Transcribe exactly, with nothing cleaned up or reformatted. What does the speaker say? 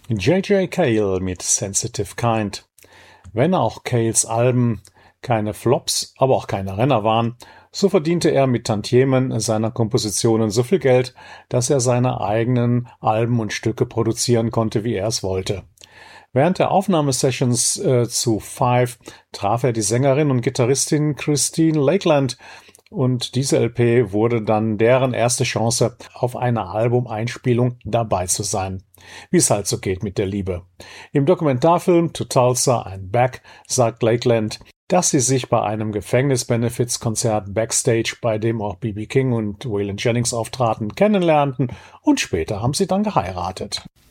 J J. Cale mit Sensitive Kind. Wenn auch Cales Alben keine Flops, aber auch keine Renner waren, so verdiente er mit Tantiemen seiner Kompositionen so viel Geld, dass er seine eigenen Alben und Stücke produzieren konnte, wie er es wollte. Während der Aufnahmesessions äh, zu Five traf er die Sängerin und Gitarristin Christine Lakeland, und diese L P wurde dann deren erste Chance, auf einer Albumeinspielung dabei zu sein. Wie es halt so geht mit der Liebe. Im Dokumentarfilm To Tulsa and Back sagt Lakeland, dass sie sich bei einem Gefängnis-Benefits-Konzert backstage, bei dem auch B B. King und Waylon Jennings auftraten, kennenlernten und später haben sie dann geheiratet.